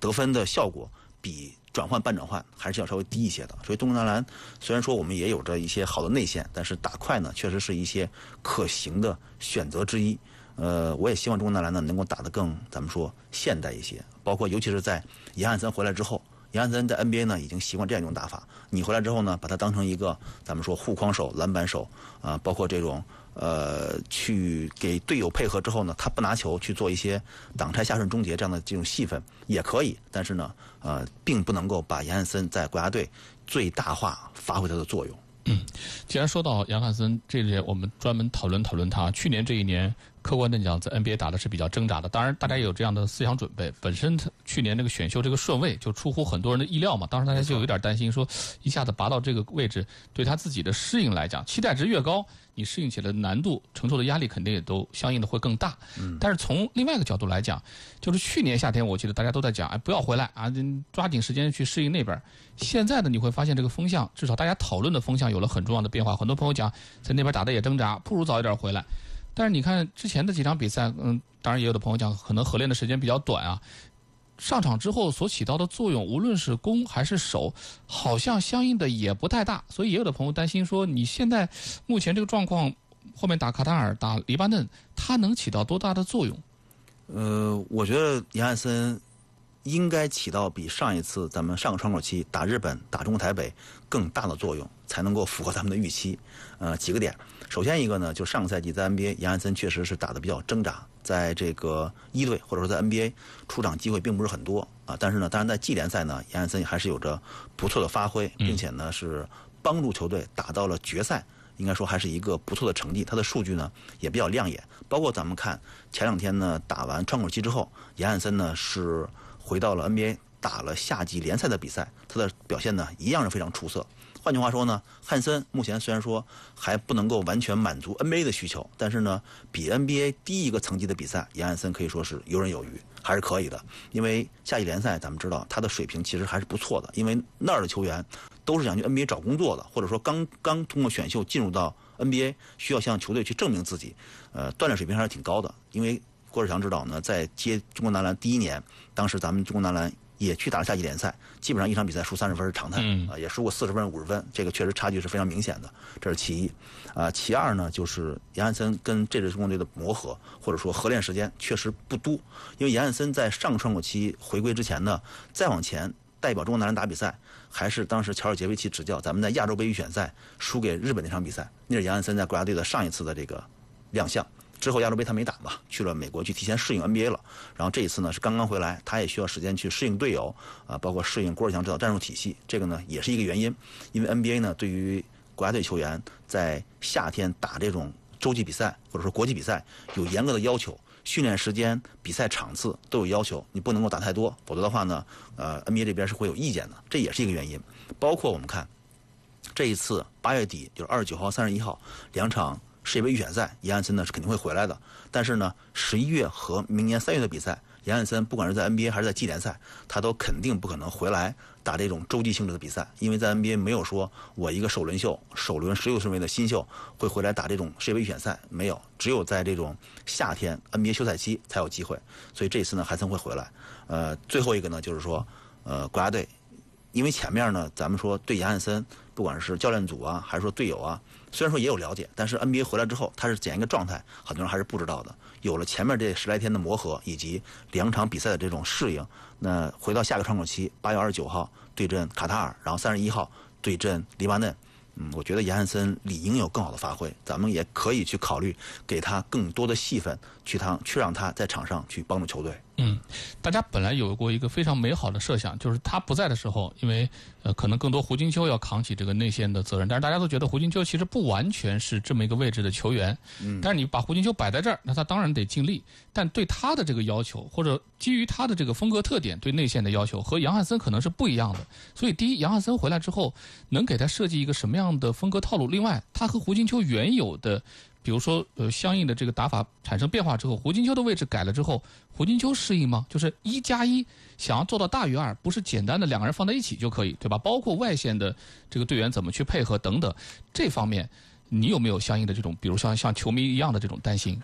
得分的效果比转换半转换还是要稍微低一些的。所以中国男篮虽然说我们也有着一些好的内线，但是打快呢确实是一些可行的选择之一。我也希望中国男篮呢能够打得更咱们说现代一些，包括尤其是在严汉森回来之后，严汉森在 NBA 呢已经习惯这样一种打法，你回来之后呢把它当成一个咱们说护框手、篮板手包括这种去给队友配合之后呢，他不拿球去做一些挡拆、下顺、终结这样的这种戏份也可以，但是呢并不能够把严汉森在国家队最大化发挥他的作用。 既然说到杨汉森这里，我们专门讨论他。去年这一年，客观的讲，在 NBA 打的是比较挣扎的。当然，大家也有这样的思想准备。本身去年这个选秀这个顺位就出乎很多人的意料嘛，当时大家就有点担心，说一下子拔到这个位置，对他自己的适应来讲，期待值越高，你适应起来的难度、承受的压力肯定也都相应的会更大。但是从另外一个角度来讲，就是去年夏天，我记得大家都在讲，不要回来啊，抓紧时间去适应那边。现在呢，你会发现这个风向，至少大家讨论的风向有了很重要的变化。很多朋友讲，在那边打的也挣扎，不如早一点回来。但是你看之前的几场比赛，当然也有的朋友讲，可能合练的时间比较短啊，上场之后所起到的作用，无论是攻还是守，好像相应的也不太大。所以也有的朋友担心说，你现在目前这个状况，后面打卡塔尔、打黎巴嫩，它能起到多大的作用？ 我觉得严汉森应该起到比上一次咱们上个窗口期打日本、打中国台北更大的作用，才能够符合咱们的预期。几个点，首先一个呢，就上个赛季在 NBA 严汉森确实是打得比较挣扎，在这个一队或者说在 NBA 出场机会并不是很多啊，但是呢，当然在季联赛呢，严汉森还是有着不错的发挥，并且呢是帮助球队打到了决赛。应该说还是一个不错的成绩，他的数据呢也比较亮眼。包括咱们看前两天呢打完窗口期之后，严汉森呢是回到了 NBA 打了夏季联赛的比赛，他的表现呢一样是非常出色。换句话说呢，汉森目前虽然说还不能够完全满足 NBA 的需求，但是呢比 NBA 低一个层级的比赛，严汉森可以说是游刃有余，还是可以的。因为夏季联赛咱们知道他的水平其实还是不错的，因为那儿的球员都是想去 NBA 找工作的，或者说刚通过选秀进入到 NBA， 需要向球队去证明自己，锻炼水平还是挺高的。因为郭志强指导呢，在接中国男篮第一年，当时咱们中国男篮也去打了夏季联赛，基本上一场比赛输30分是常态，也输过40分、50分，这个确实差距是非常明显的，这是其一。其二呢，就是严汉森跟这支中国队的磨合或者说合练时间确实不多，因为严汉森在上个窗口期回归之前呢，再往前代表中国男篮打比赛，还是当时乔尔杰维奇执教，咱们在亚洲杯预选赛输给日本那场比赛，那是严汉森在国家队的上一次的这个亮相。之后亚洲杯他没打嘛，去了美国去提前适应 NBA 了。然后这一次呢是刚刚回来，他也需要时间去适应队友包括适应郭志强指导战术体系。这个呢也是一个原因，因为 NBA 呢对于国家队球员在夏天打这种洲际比赛或者说国际比赛有严格的要求，训练时间、比赛场次都有要求，你不能够打太多，否则的话呢NBA 这边是会有意见的，这也是一个原因。包括我们看这一次8月底就是29号、31号两场世界杯预选赛，严汉森呢是肯定会回来的。但是呢11月和明年3月的比赛，严汉森不管是在 NBA 还是在季联赛，他都肯定不可能回来打这种洲际性质的比赛，因为在 NBA 没有说我一个首轮16顺位的新秀会回来打这种世界杯预选赛，没有，只有在这种夏天 NBA 休赛期才有机会。所以这次呢汉森会回来。最后一个呢就是说国家队，因为前面呢咱们说对严汉森不管是教练组啊还是说队友啊，虽然说也有了解，但是 NBA 回来之后他是怎样一个状态，很多人还是不知道的。有了前面这10来天的磨合以及2场比赛的这种适应，那回到下个窗口期8月29号对阵卡塔尔，然后31号对阵黎巴嫩，我觉得严汉森理应有更好的发挥，咱们也可以去考虑给他更多的戏份，去让他在场上去帮助球队。 大家本来有过一个非常美好的设想，就是他不在的时候，因为可能更多胡金秋要扛起这个内线的责任，但是大家都觉得胡金秋其实不完全是这么一个位置的球员。但是你把胡金秋摆在这儿，那他当然得尽力，但对他的这个要求或者基于他的这个风格特点对内线的要求和杨汉森可能是不一样的。所以第一，杨汉森回来之后能给他设计一个什么样的风格套路，另外他和胡金秋原有的比如说相应的这个打法产生变化之后，胡金秋的位置改了之后，胡金秋适应吗？就是1+1想要做到大于2，不是简单的2个人放在一起就可以，对吧？包括外线的这个队员怎么去配合等等，这方面你有没有相应的这种，比如像球迷一样的这种担心？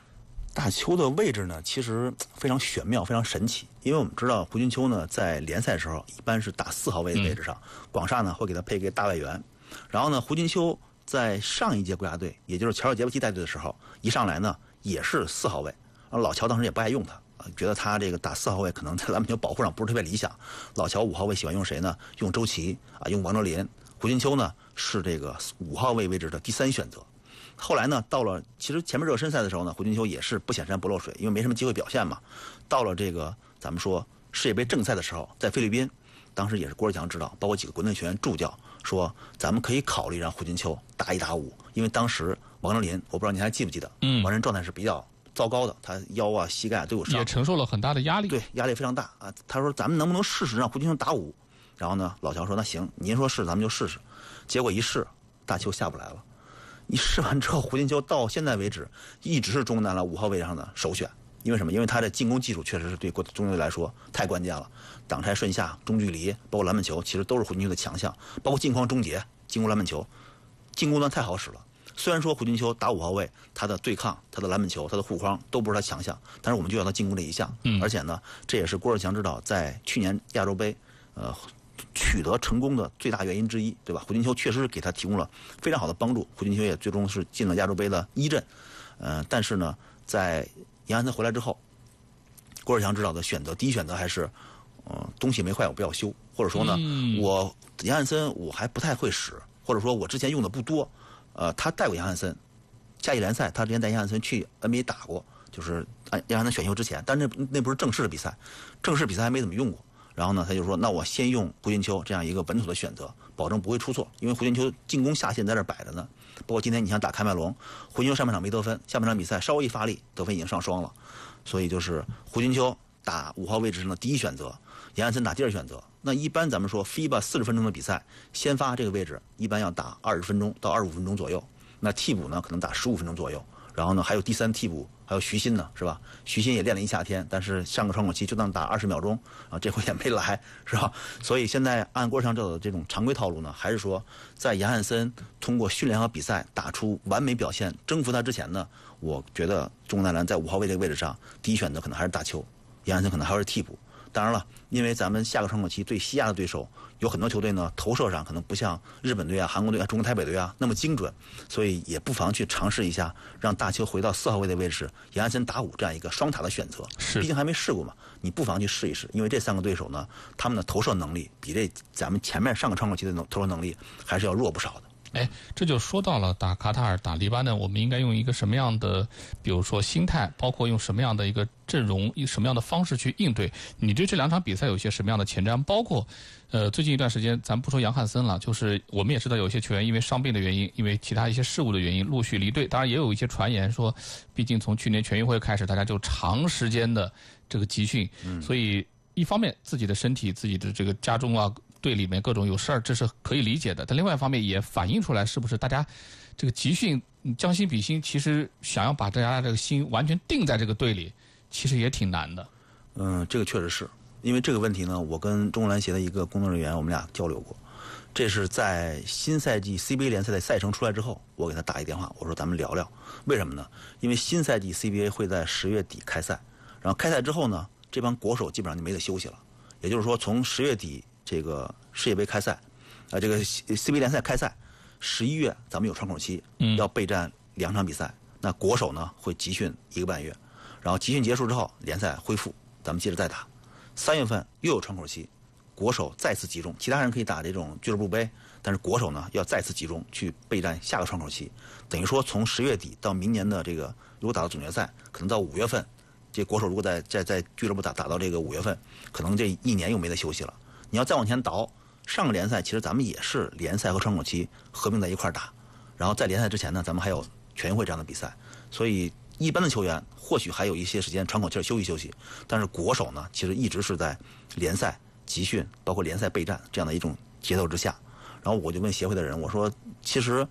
大邱的位置呢，其实非常玄妙，非常神奇。因为我们知道胡金秋呢，在联赛时候一般是打4号位的位置上，广厦呢会给他配一个大外援。然后呢，胡金秋在上一届国家队，也就是乔尔杰维奇带队的时候，一上来呢也是4号位。老乔当时也不爱用他，觉得他这个打4号位可能在篮板球保护上不是特别理想。老乔5号位喜欢用谁呢？用周琦啊，用王哲林。胡金秋呢是这个5号位位置的第3选择。后来呢，到了其实前面热身赛的时候呢，胡金秋也是不显山不漏水，因为没什么机会表现嘛。到了这个咱们说世界杯正赛的时候，在菲律宾，当时也是郭志强指导，包括几个国内球员助教说，咱们可以考虑让胡金秋打1打5，因为当时王哲林，我不知道您还记不记得，王哲林状态是比较糟糕的，他腰啊、膝盖都有伤， 也承受了很大的压力。 对，压力非常大啊。他说咱们能不能试试让胡金秋打5？然后呢，老乔说那行，您说是咱们就试试。结果一试，大邱下不来了。一试完之后，胡金秋到现在为止一直是中南篮5号位上的首选。因为什么？因为他的进攻技术确实是对中国队来说太关键了，挡拆顺下、中距离，包括篮板球，其实都是胡金秋的强项。包括近框终结、进攻篮板球，进攻端太好使了。虽然说胡金秋打5号位，他的对抗、他的篮板球、他的护框都不是他强项，但是我们就要他进攻这一项。而且呢，这也是郭志强指导在去年亚洲杯，取得成功的最大原因之一，对吧？胡金秋确实是给他提供了非常好的帮助，胡金秋也最终是进了亚洲杯的1阵。但是呢，在杨安森回来之后，郭志强指导的选择，第一选择还是，东西没坏我不要修，或者说呢，我杨安森我还不太会使，或者说我之前用的不多。他带过杨安森，夏季联赛他之前带杨安森去 NBA 打过，就是杨安森选秀之前，但是那不是正式的比赛，正式比赛还没怎么用过。然后呢，他就说，那我先用胡金秋这样一个本土的选择，保证不会出错，因为胡金秋进攻下限在这摆着呢。包括今天你像打开麦隆，胡金秋上半场没得分，下半场比赛稍微一发力，得分已经上双了。所以就是胡金秋打5号位置上的第一选择，杨安森打第2选择。那一般咱们说 FIBA 40分钟的比赛，先发这个位置一般要打20分钟到25分钟左右，那替补呢可能打15分钟左右。然后呢，还有第3替补，还有徐新呢，是吧？徐新也练了一夏天，但是上个窗口期就当打20秒钟啊，这回也没来，是吧？所以现在按郭志强指导的这种常规套路呢，还是说在杨汉森通过训练和比赛打出完美表现，征服他之前呢，我觉得中国男篮在5号位这个位置上，第一选择可能还是大邱，杨汉森可能还是替补。当然了，因为咱们下个窗口期最西亚的对手有很多球队呢，投射上可能不像日本队啊、韩国队啊、中国台北队啊那么精准，所以也不妨去尝试一下，让大邱回到4号位的位置，杨安森打5这样一个双塔的选择。毕竟还没试过嘛，你不妨去试一试，因为这3个对手呢，他们的投射能力比这咱们前面上个窗口期的投射能力还是要弱不少的。 哎，这就说到了打卡塔尔、打黎巴嫩，我们应该用一个什么样的，比如说心态，包括用什么样的一个阵容，以什么样的方式去应对？你对这2场比赛有些什么样的前瞻？包括，最近一段时间，咱不说杨汉森了，就是我们也知道有些球员因为伤病的原因，因为其他一些事务的原因，陆续离队。当然，也有一些传言说，毕竟从去年全运会开始，大家就长时间的这个集训，所以一方面自己的身体、自己的这个家中啊。队里面各种有事儿，这是可以理解的。但另外一方面也反映出来，是不是大家这个集训将心比心，其实想要把大家这个心完全定在这个队里，其实也挺难的。 这个确实是因为这个问题呢，我跟中国篮协的一个工作人员，我们俩交流过。这是在新赛季 CBA 联赛的赛程出来之后，我给他打一电话，我说咱们聊聊。为什么呢？因为新赛季 CBA 会在10月底开赛，然后开赛之后呢，这帮国手基本上就没得休息了。也就是说，从10月底。这个世界杯开赛，这个 CBA 联赛开赛，11月咱们有窗口期，要备战2场比赛。那国手呢会集训1个半月，然后集训结束之后，联赛恢复，咱们接着再打。3月份又有窗口期，国手再次集中，其他人可以打这种俱乐部杯，但是国手呢要再次集中去备战下个窗口期。等于说从10月底到明年的这个，如果打到总决赛，可能到5月份，这国手如果在俱乐部打到这个5月份，可能这1年又没得休息了。你要再往前倒，上个联赛其实咱们也是联赛和窗口期合并在一块打，然后在联赛之前呢，咱们还有全运会这样的比赛，所以一般的球员或许还有一些时间喘口气休息休息，但是国手呢，其实一直是在联赛集训，包括联赛备战这样的一种节奏之下。然后我就问协会的人，我说，其实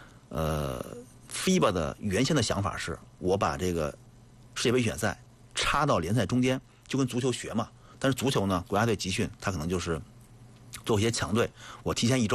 ，FIBA 的原先的想法是，我把这个世界杯选赛插到联赛中间，就跟足球学嘛。但是足球呢，国家队集训，他可能就是做一些强队，我提前1周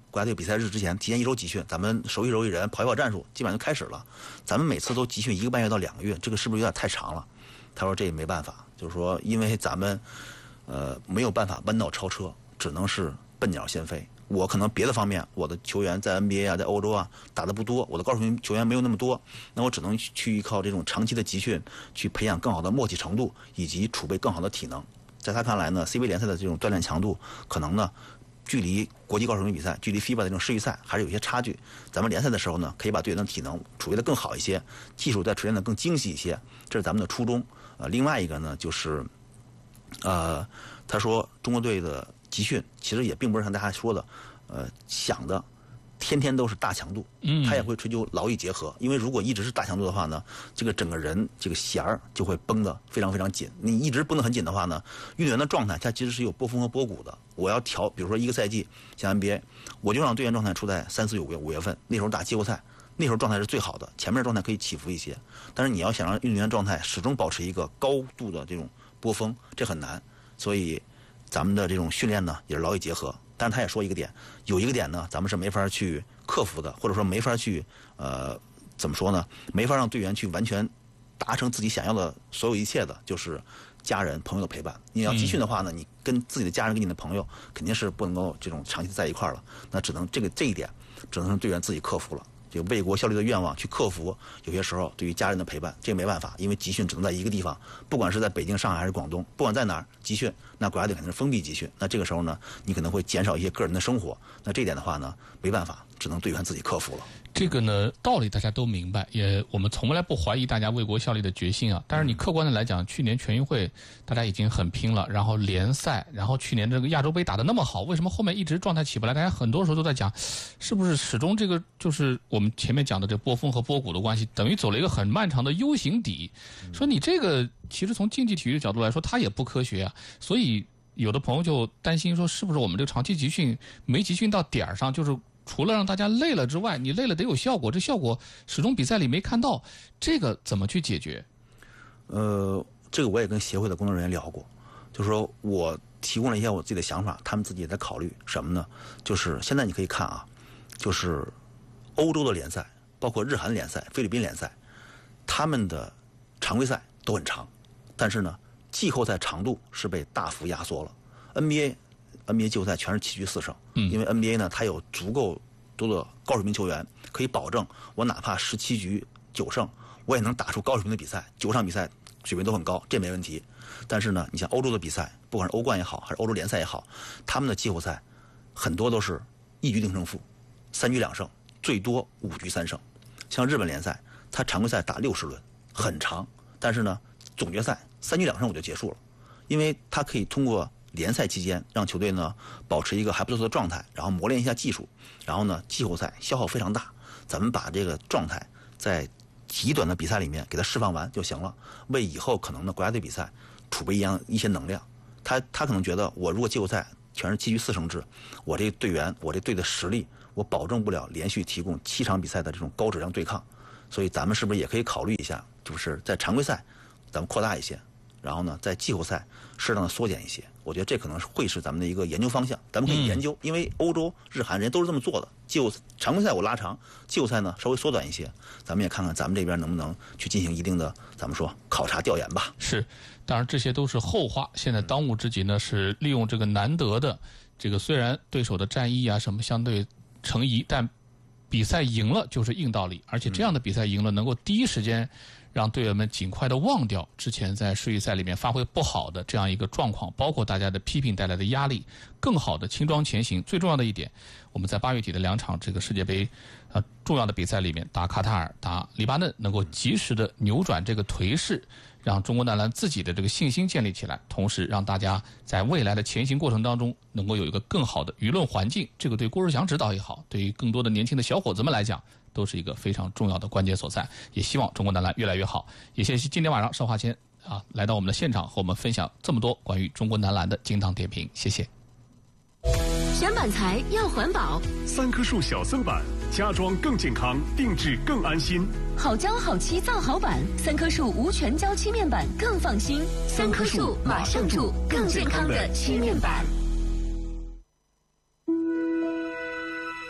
国家队比赛日之前提前1周集训，咱们熟悉人，跑一跑战术，基本上就开始了。咱们每次都集训1个半月到2个月，这个是不是有点太长了？他说这也没办法，就是说因为咱们没有办法弯道超车，只能是笨鸟先飞。我可能别的方面，我的球员在 NBA 啊，在欧洲啊打得不多，我的高水平球员没有那么多，那我只能去依靠这种长期的集训，去培养更好的默契程度，以及储备更好的体能。在他看来呢 ，CBA 联赛的这种锻炼强度，可能呢，距离国际高水平比赛，距离 FIBA 的这种世预赛还是有些差距。咱们联赛的时候呢，可以把队员的体能储备得更好一些，技术再锤炼得更精细一些，这是咱们的初衷。另外一个呢，就是，他说中国队的集训其实也并不是像大家说的，想的天天都是大强度，他也会追求劳逸结合。因为如果一直是大强度的话呢，这个整个人这个弦儿就会绷得非常非常紧。你一直绷得很紧的话呢，运动员的状态它其实是有波峰和波谷的。我要调，比如说一个赛季像 NBA， 我就让队员状态处在3、4、5月份，那时候打季后赛，那时候状态是最好的，前面状态可以起伏一些。但是你要想让运动员状态始终保持一个高度的这种波峰，这很难。所以咱们的这种训练呢，也是劳逸结合。但是他也说一个点，有一个点呢，咱们是没法去克服的，或者说没法去怎么说呢？没法让队员去完全达成自己想要的所有一切的，就是家人朋友的陪伴。你要集训的话呢，你跟自己的家人跟你的朋友肯定是不能够这种长期在一块儿了，那只能这一点只能让队员自己克服了。就为国效力的愿望去克服，有些时候对于家人的陪伴，这个没办法，因为集训只能在一个地方，不管是在北京、上海还是广东，不管在哪儿集训，那国家队肯定是封闭集训。那这个时候呢，你可能会减少一些个人的生活。那这一点的话呢，没办法，只能队员自己克服了。 这个呢，道理大家都明白，也我们从来不怀疑大家为国效力的决心啊。但是你客观的来讲，去年全运会大家已经很拼了，然后联赛，然后去年这个亚洲杯打得那么好，为什么后面一直状态起不来？大家很多时候都在讲，是不是始终这个就是我们前面讲的这波峰和波谷的关系，等于走了一个很漫长的 U 型底。说你这个其实从竞技体育的角度来说，它也不科学啊。所以有的朋友就担心说，是不是我们这个长期集训没集训到点儿上，就是除了让大家累了之外，你累了得有效果，这效果始终比赛里没看到，这个怎么去解决？ 这个我也跟协会的工作人员聊过，就是说我提供了一些我自己的想法，他们自己也在考虑什么呢？就是现在你可以看啊，就是欧洲的联赛，包括日韩联赛、菲律宾联赛，他们的常规赛都很长，但是呢，季后赛长度是被大幅压缩了。NBA 季后赛全是7局4胜，因为 NBA 呢，它有足够多的高水平球员，可以保证我哪怕17局9胜，我也能打出高水平的比赛，9场比赛水平都很高，这没问题。但是呢，你像欧洲的比赛，不管是欧冠也好，还是欧洲联赛也好，他们的季后赛很多都是1局定胜负，3局2胜，最多5局3胜。像日本联赛，它常规赛打60轮，很长，但是呢，总决赛3局2胜我就结束了，因为它可以通过联赛期间让球队呢保持一个还不错的状态，然后磨练一下技术，然后呢季后赛消耗非常大，咱们把这个状态在极短的比赛里面给它释放完就行了，为以后可能的国家队比赛储备一些能量。他可能觉得我如果季后赛全是7局4胜制，我这队员我这队的实力我保证不了连续提供7场比赛的这种高质量对抗，所以咱们是不是也可以考虑一下，就是在常规赛咱们扩大一些，然后呢在季后赛适当的缩减一些。我觉得这可能会是咱们的一个研究方向，咱们可以研究，因为欧洲、日韩人家都是这么做的。常规赛我拉长，季后赛呢稍微缩短一些，咱们也看看咱们这边能不能去进行一定的咱们说考察调研吧。 是，当然这些都是后话。现在当务之急呢是利用这个难得的这个，虽然对手的战役啊什么相对成疑，但比赛赢了就是硬道理，而且这样的比赛赢了，能够第一时间让队员们尽快的忘掉之前在世预赛里面发挥不好的这样一个状况，包括大家的批评带来的压力，更好的轻装前行。最重要的一点，我们在8月底的2场这个世界杯重要的比赛里面，打卡塔尔、打黎巴嫩，能够及时的扭转这个颓势，让中国男篮自己的这个信心建立起来，同时让大家在未来的前行过程当中能够有一个更好的舆论环境。这个对郭日祥指导也好，对于更多的年轻的小伙子们来讲，都是一个非常重要的关键所在。也希望中国男篮越来越好。也谢谢今天晚上邵华谦来到我们的现场，和我们分享这么多关于中国男篮的精当点评。谢谢。 选板材要环保 ，3棵树小僧板，家装更健康，定制更安心。 好胶好漆造好板，3棵树无全胶漆面板更放心。3棵树马上住更健康的漆面板。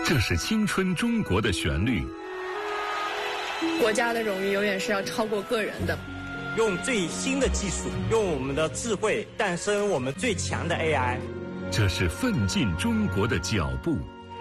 这是青春中国的旋律。 国家的荣誉永远是要超过个人的。 用最新的技术，用我们的智慧诞生我们最强的 AI。 这是奋进中国的脚步。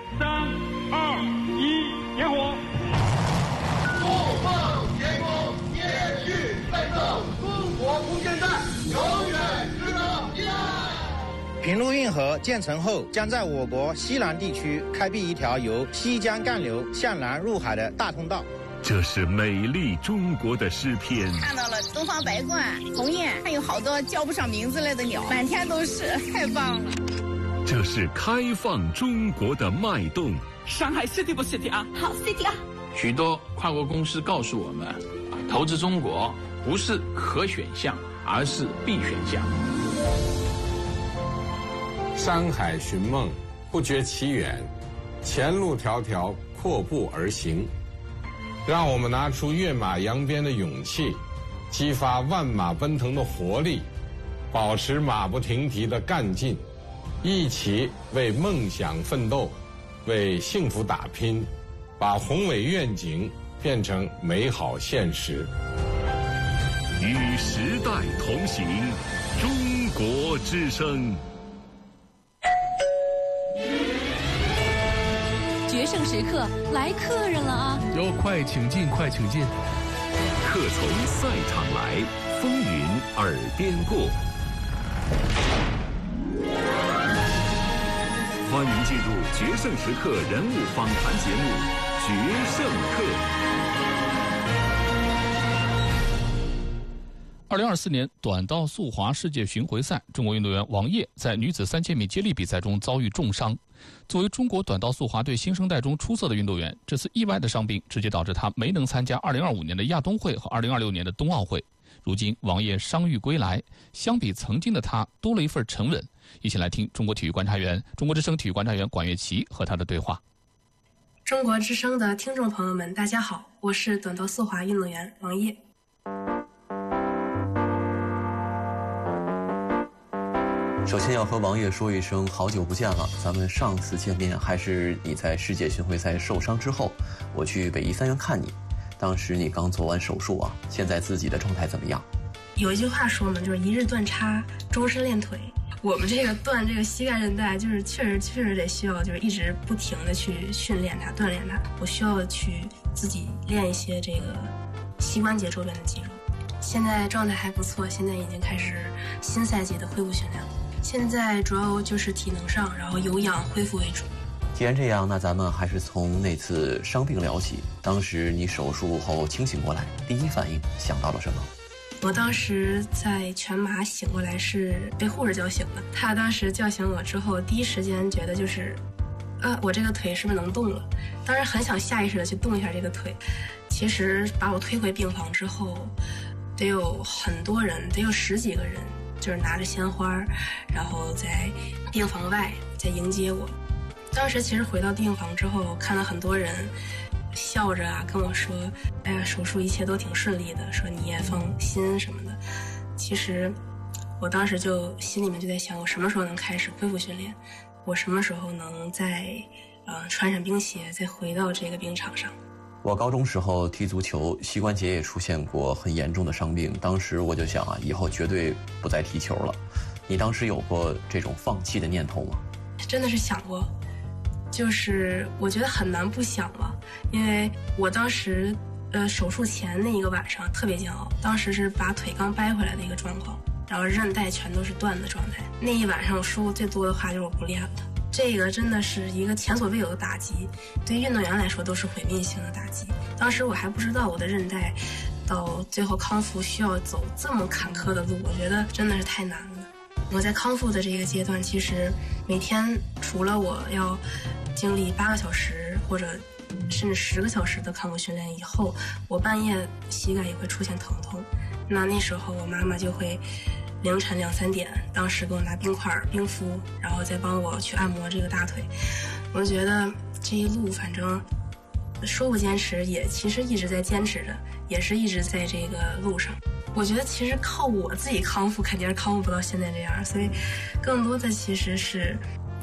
3、2、1，点火！ 怒放天空，坚毅奋斗，中国空间站永远值得依赖。 平陆运河建成后，将在我国西南地区开辟一条由西江干流向南入海的大通道。 这是美丽中国的诗篇。 看到了东方白鹳、鸿雁，还有好多叫不上名字来的鸟，满天都是，太棒了。 这是开放中国的脉动。 上海 City 不 City 啊？ 好 City 啊！ 许多跨国公司告诉我们，投资中国不是可选项，而是必选项。 山海寻梦，不觉其远，前路迢迢，阔步而行。让我们拿出跃马扬鞭的勇气，激发万马奔腾的活力，保持马不停蹄的干劲，一起为梦想奋斗，为幸福打拼，把宏伟愿景变成美好现实。 与时代同行，中国之声。 决胜时刻来客人了啊！ 要快请进，快请进！ 客从赛场来，风云耳边过。欢迎进入决胜时刻人物访谈节目《决胜客》。 2024年短道速滑世界巡回赛，中国运动员王烨在女子3000米接力比赛中遭遇重伤。作为中国短道速滑队新生代中出色的运动员，这次意外的伤病直接导致他没能参加2025年的亚冬会和2026年的冬奥会。如今王烨伤愈归来，相比曾经的他多了一份沉稳。一起来听中国之声体育观察员管乐琪和他的对话。 中国之声的听众朋友们，大家好，我是短道速滑运动员王烨。 首先要和王烨说一声好久不见了，咱们上次见面还是你在世界巡回赛受伤之后，我去北医三院看你，当时你刚做完手术啊，现在自己的状态怎么样？ 有一句话说嘛，就是一日断叉，终身练腿。我们这个断这个膝盖韧带，就是确实得需要，就是一直不停的去训练它，锻炼它。我需要去自己练一些这个膝关节周边的肌肉。现在状态还不错，现在已经开始新赛季的恢复训练了。现在主要就是体能上，然后有氧恢复为主。 既然这样，那咱们还是从那次伤病聊起。当时你手术后清醒过来，第一反应想到了什么？ 我当时在全马醒过来是被护士叫醒的。他当时叫醒我之后，第一时间觉得就是，我这个腿是不是能动了？当时很想下意识的去动一下这个腿。其实把我推回病房之后，得有很多人，得有10几个人。就是拿着鲜花，然后在病房外在迎接我。当时其实回到病房之后，看到很多人笑着啊跟我说：“哎呀，手术一切都挺顺利的，说你也放心什么的。”其实我当时就心里面就在想，我什么时候能开始恢复训练？我什么时候能再穿上冰鞋再回到这个冰场上？ 我高中时候踢足球，膝关节也出现过很严重的伤病。当时我就想啊，以后绝对不再踢球了。你当时有过这种放弃的念头吗？ 真的是想过，就是我觉得很难不想了，因为我当时手术前那一个晚上特别煎熬，当时是把腿刚掰回来的一个状况，然后韧带全都是断的状态。那一晚上我说过最多的话就是我不练了。这个真的是一个前所未有的打击，对运动员来说都是毁灭性的打击。当时我还不知道我的韧带到最后康复需要走这么坎坷的路，我觉得真的是太难了。我在康复的这个阶段，其实每天除了我要经历8个小时或者甚至10个小时的康复训练以后，我半夜膝盖也会出现疼痛。那时候我妈妈就会凌晨2、3点，当时给我拿冰块冰敷，然后再帮我去按摩这个大腿。我就觉得这一路反正说不坚持，也其实一直在坚持着，也是一直在这个路上。我觉得其实靠我自己康复肯定是康复不到现在这样，所以更多的其实是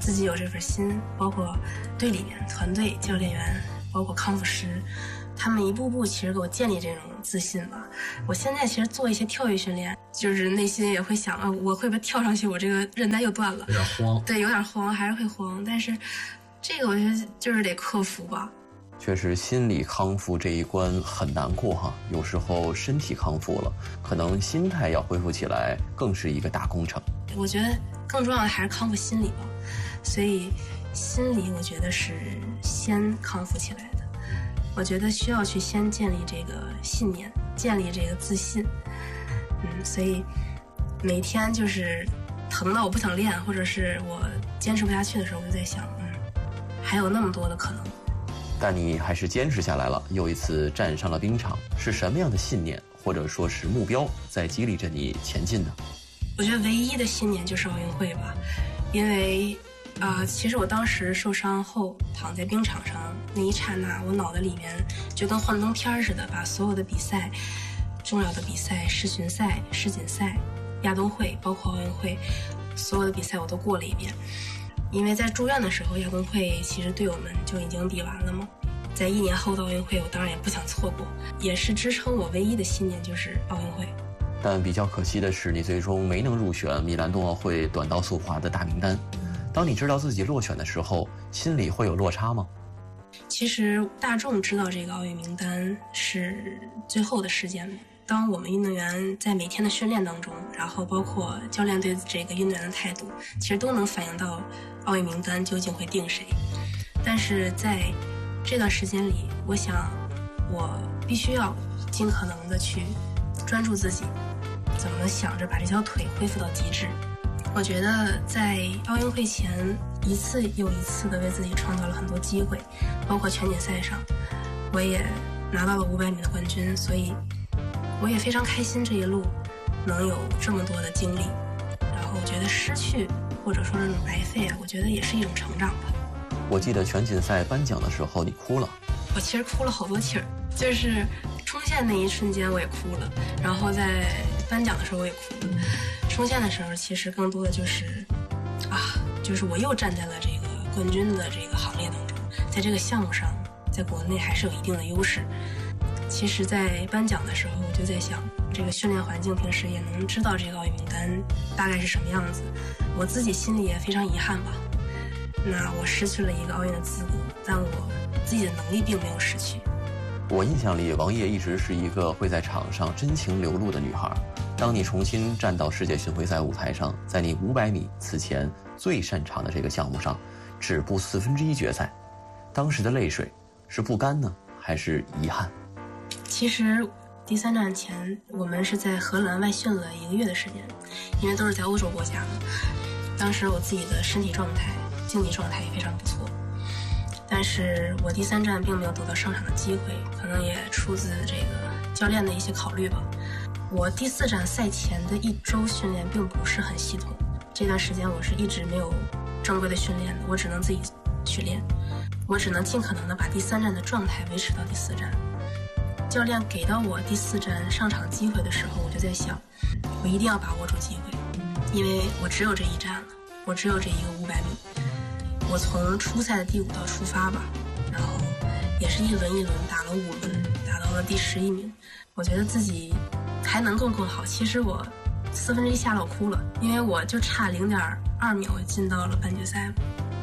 自己有这份心，包括队里面团队、教练员，包括康复师，他们一步步其实给我建立这种自信吧。我现在其实做一些跳跃训练，就是内心也会想我会不会跳上去我这个韧带又断了， 有点慌。 对，有点慌，还是会慌，但是这个我觉得就是得克服吧。 确实，心理康复这一关很难过哈。有时候身体康复了，可能心态要恢复起来，更是一个大工程。 我觉得更重要的还是康复心理吧，所以心理我觉得是先康复起来的。我觉得需要去先建立这个信念，建立这个自信。所以每天就是疼到我不想练，或者是我坚持不下去的时候，我就在想，还有那么多的可能。 但你还是坚持下来了，又一次站上了冰场。是什么样的信念或者说是目标在激励着你前进呢？ 我觉得唯一的信念就是奥运会吧，因为其实我当时受伤后躺在冰场上那一刹那，我脑袋里面就跟幻灯片似的，把所有的比赛、重要的比赛、世巡赛、世锦赛、亚冬会，包括奥运会，所有的比赛我都过了一遍。因为在住院的时候，亚冬会其实队友们就已经比完了嘛。在1年后的奥运会，我当然也不想错过，也是支撑我唯一的信念就是奥运会。 但比较可惜的是，你最终没能入选米兰冬奥会短道速滑的大名单。当你知道自己落选的时候，心里会有落差吗？ 其实大众知道这个奥运名单是最后的事件。当我们运动员在每天的训练当中，然后包括教练对这个运动员的态度，其实都能反映到奥运名单究竟会定谁。但是在这段时间里，我想我必须要尽可能的去专注自己，怎么想着把这条腿恢复到极致。我觉得在奥运会前一次又一次的为自己创造了很多机会，包括全锦赛上我也拿到了500米的冠军，所以我也非常开心这一路能有这么多的经历。然后我觉得失去或者说这种白费我觉得也是一种成长吧。 我记得全锦赛颁奖的时候你哭了。 我其实哭了好多气儿，就是冲线那一瞬间我也哭了，然后在颁奖的时候我也哭了。冲线的时候其实更多的就是我又站在了这个冠军的这个行列当中，在这个项目上在国内还是有一定的优势。其实在颁奖的时候我就在想，这个训练环境平时也能知道这个奥运名单大概是什么样子，我自己心里也非常遗憾吧。那我失去了一个奥运的资格，但我自己的能力并没有失去。 我印象里王烨一直是一个会在场上真情流露的女孩。当你重新站到世界巡回赛舞台上，在你500米此前最擅长的这个项目上止步1/4决赛，当时的泪水是不甘呢还是遗憾？ 其实第3站前我们是在荷兰外训了1个月的时间，因为都是在欧洲国家嘛。当时我自己的身体状态、竞技状态也非常不错，但是我第3站并没有得到上场的机会，可能也出自这个教练的一些考虑吧。我第4站赛前的1周训练并不是很系统，这段时间我是一直没有正规的训练的，我只能自己去练，我只能尽可能的把第3站的状态维持到第4站。教练给到我第4站上场机会的时候，我就在想，我一定要把握住机会，因为我只有这1站了，我只有这一个500米。我从初赛的第5道出发吧，然后也是一轮一轮打了5轮，打到了第11名。我觉得自己还能更好。其实我1/4下了，我哭了，因为我就差0.2秒进到了半决赛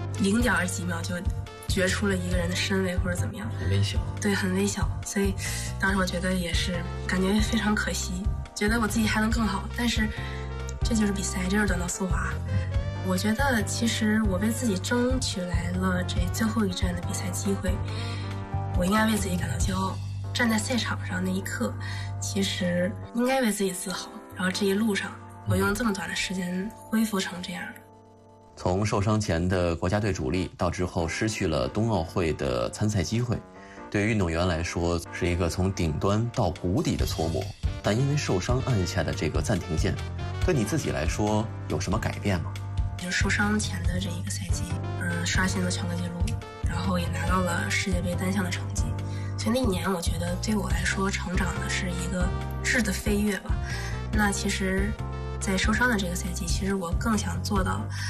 ，0.几秒就决出了一个人的身位或者怎么样， 很微小。 对，很微小。所以当时我觉得也是感觉非常可惜，觉得我自己还能更好。但是这就是比赛，这是短道速滑。我觉得其实我为自己争取来了这最后1站的比赛机会，我应该为自己感到骄傲。站在赛场上那一刻，其实应该为自己自豪。然后这一路上，我用这么短的时间恢复成这样。 从受伤前的国家队主力到之后失去了冬奥会的参赛机会，对于运动员来说是一个从顶端到谷底的搓磨。但因为受伤按下的这个暂停键，对你自己来说有什么改变吗？ 就是受伤前的这一个赛季，刷新了全国纪录，然后也拿到了世界杯单项的成绩。所以那1年我觉得对我来说成长的是一个质的飞跃吧。那其实在受伤的这个赛季，其实我更想做到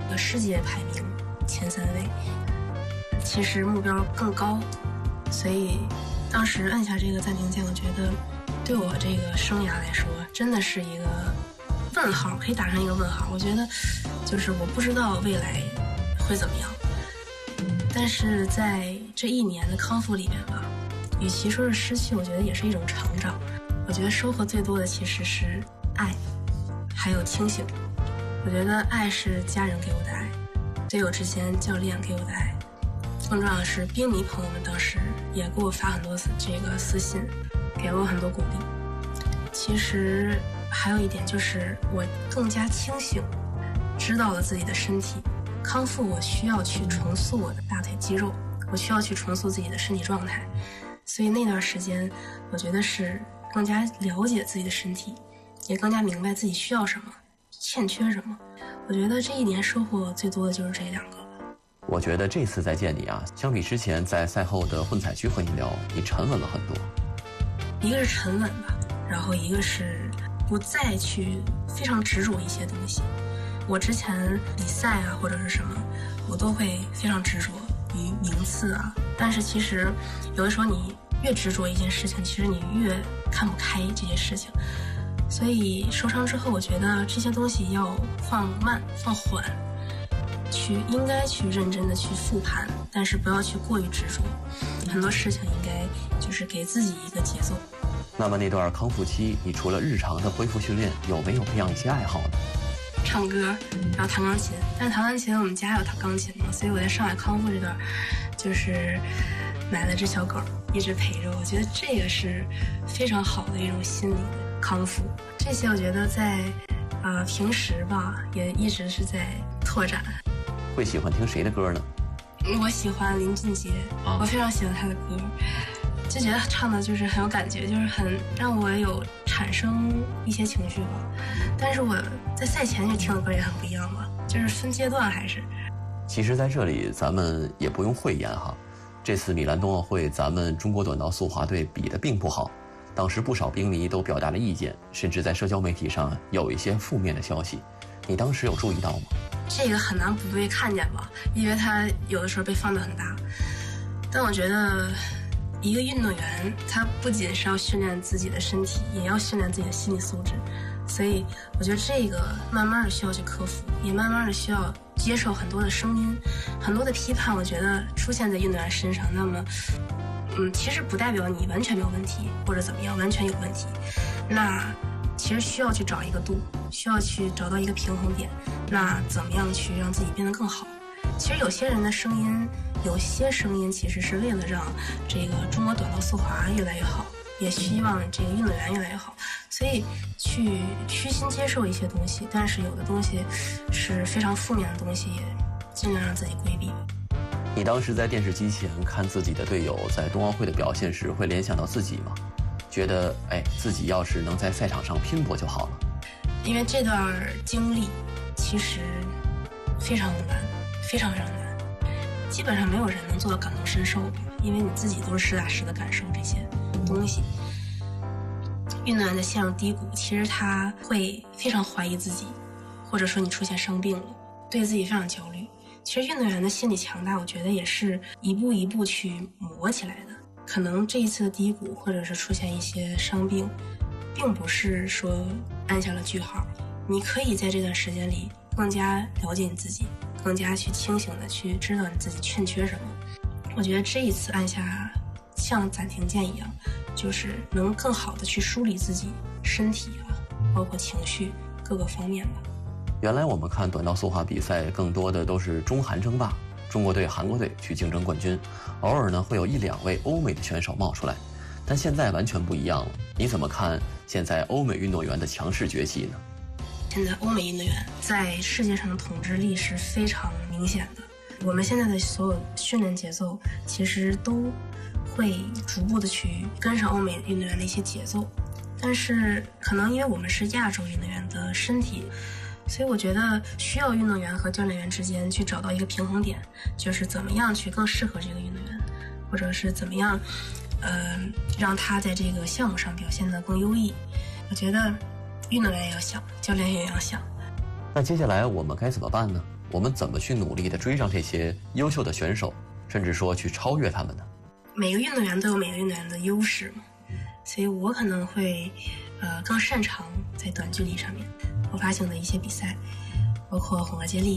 世界排名前3位，其实目标更高，所以当时按下这个暂停键，我觉得对我这个生涯来说真的是一个问号，可以打上一个问号。我觉得就是我不知道未来会怎么样，但是在这1年的康复里面吧，与其说是失去，我觉得也是一种成长。我觉得收获最多的其实是爱，还有清醒。我觉得爱是家人给我的爱，队友之间教练给我的爱，更重要的是冰迷朋友们当时也给我发很多这个私信，给了我很多鼓励。其实还有一点就是我更加清醒，知道了自己的身体康复，我需要去重塑我的大腿肌肉，我需要去重塑自己的身体状态。所以那段时间我觉得是更加了解自己的身体，也更加明白自己需要什么，欠缺什么。我觉得这1年收获最多的就是这2个。 我觉得这次再见你啊，相比之前在赛后的混采区和你聊，你沉稳了很多。 一个是沉稳吧，然后一个是不再去非常执着一些东西。我之前比赛啊或者是什么，我都会非常执着于名次啊，但是其实有的时候你越执着一件事情，其实你越看不开这些事情。所以受伤之后，我觉得这些东西要放慢放缓，应该去认真的去复盘，但是不要去过于执着。很多事情应该就是给自己一个节奏。 那么那段康复期，你除了日常的恢复训练，有没有培养一些爱好呢？ 唱歌，然后弹钢琴。但是弹钢琴我们家有弹钢琴嘛，所以我在上海康复这段就是买了只小狗一直陪着我。我觉得这个是非常好的一种心理的康复。这些我觉得在平时吧也一直是在拓展。 会喜欢听谁的歌呢？ 我喜欢林俊杰，我非常喜欢他的歌，就觉得唱的就是很有感觉，就是很让我有产生一些情绪吧。但是我在赛前就听的歌也很不一样嘛，就是分阶段还是。 其实在这里咱们也不用讳言哈，这次米兰冬奥会咱们中国短道速滑队比的并不好，当时不少冰迷都表达了意见，甚至在社交媒体上有一些负面的消息，你当时有注意到吗？ 这个很难不被看见吧，因为它有的时候被放得很大。但我觉得一个运动员他不仅是要训练自己的身体，也要训练自己的心理素质，所以我觉得这个慢慢的需要去克服，也慢慢的需要接受很多的声音，很多的批判。我觉得出现在运动员身上，那么其实不代表你完全没有问题或者怎么样，完全有问题。那其实需要去找一个度，需要去找到一个平衡点。那怎么样去让自己变得更好？其实有些人的声音，有些声音其实是为了让这个中国短道速滑越来越好，也希望这个运动员越来越好，所以去虚心接受一些东西，但是有的东西是非常负面的东西，也尽量让自己规避。 你当时在电视机前看自己的队友在冬奥会的表现时，会联想到自己吗？觉得自己要是能在赛场上拼搏就好了。 因为这段经历其实非常难，非常非常难，基本上没有人能做到感同身受吧，因为你自己都是实打实的感受这些东西。运动员在陷入低谷，其实他会非常怀疑自己，或者说你出现生病了，对自己非常焦虑。其实运动员的心理强大，我觉得也是一步一步去磨起来的。可能这一次的低谷，或者是出现一些伤病，并不是说按下了句号。你可以在这段时间里更加了解你自己，更加去清醒的去知道你自己欠缺什么。我觉得这一次按下像暂停键一样，就是能更好的去梳理自己身体啊，包括情绪各个方面吧。 原来我们看短道速滑比赛更多的都是中韩争霸，中国队韩国队去竞争冠军，偶尔呢会有1-2位欧美的选手冒出来，但现在完全不一样了。你怎么看现在欧美运动员的强势崛起呢？ 现在欧美运动员在世界上的统治力是非常明显的，我们现在的所有训练节奏其实都会逐步的去跟上欧美运动员的一些节奏，但是可能因为我们是亚洲运动员的身体，所以我觉得需要运动员和教练员之间去找到一个平衡点，就是怎么样去更适合这个运动员，或者是怎么样让他在这个项目上表现得更优异。我觉得运动员也要想，教练员也要想。 那接下来我们该怎么办呢？我们怎么去努力地追上这些优秀的选手，甚至说去超越他们呢？ 每个运动员都有每个运动员的优势嘛，所以我可能会更擅长在短距离上面，突发性的一些比赛，包括混合接力。